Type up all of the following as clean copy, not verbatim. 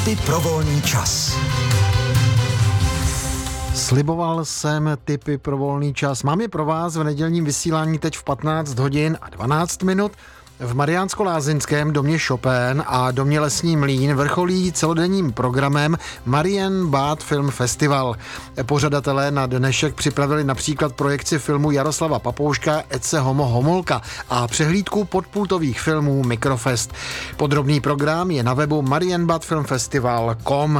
Tipy pro volný čas. Sliboval jsem tipy pro volný čas. Mám je pro vás v nedělním vysílání teď v 15 hodin a 12 minut. V Mariánsko-Lázeňském domě Chopin a domě Lesní Mlýn vrcholí celodenním programem Marienbad Film Festival. Pořadatelé na dnešek připravili například projekci filmu Jaroslava Papouška Ecce Homo Homolka a přehlídku podpultových filmů Mikrofest. Podrobný program je na webu marienbadfilmfestival.com.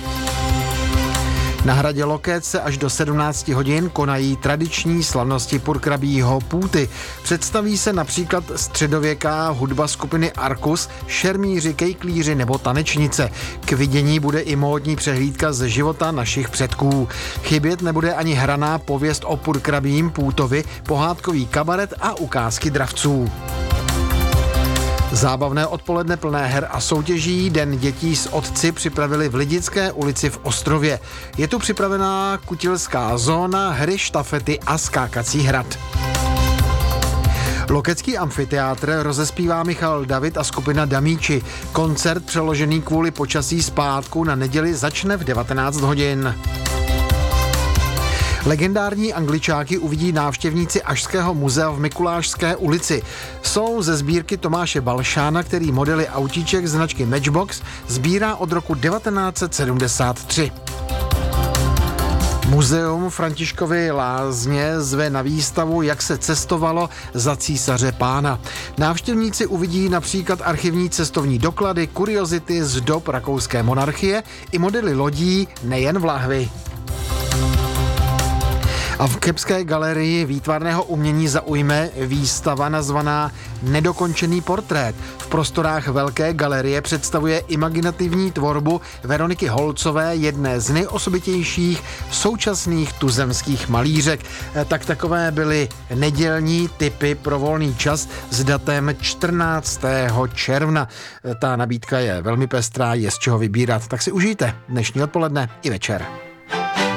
Na hradě Lokec se až do 17 hodin konají tradiční slavnosti purkrabího půty. Představí se například středověká hudba skupiny Arkus, šermíři, kejklíři nebo tanečnice. K vidění bude i módní přehlídka ze života našich předků. Chybět nebude ani hraná pověst o purkrabím půtovi, pohádkový kabaret a ukázky dravců. Zábavné odpoledne plné her a soutěží Den dětí s otci připravili v Lidické ulici v Ostrově. Je tu připravená kutilská zóna, hry, štafety a skákací hrad. Lokecký amfiteátr rozespívá Michal David a skupina Damíči. Koncert přeložený kvůli počasí zpátku na neděli začne v 19 hodin. Legendární angličáky uvidí návštěvníci Ašského muzea v Mikulášské ulici. Jsou ze sbírky Tomáše Balšána, který modely autíček značky Matchbox sbírá od roku 1973. Muzeum Františkovy Lázně zve na výstavu Jak se cestovalo za císaře pána. Návštěvníci uvidí například archivní cestovní doklady, kuriozity z dob rakouské monarchie i modely lodí nejen v lahvi. A v Kebské galerii výtvarného umění zaujme výstava nazvaná Nedokončený portrét. V prostorách Velké galerie představuje imaginativní tvorbu Veroniky Holcové, jedné z nejosobitějších současných tuzemských malířek. Tak takové byly nedělní tipy pro volný čas s datem 14. června. Ta nabídka je velmi pestrá, je z čeho vybírat. Tak si užijte dnešní odpoledne i večer.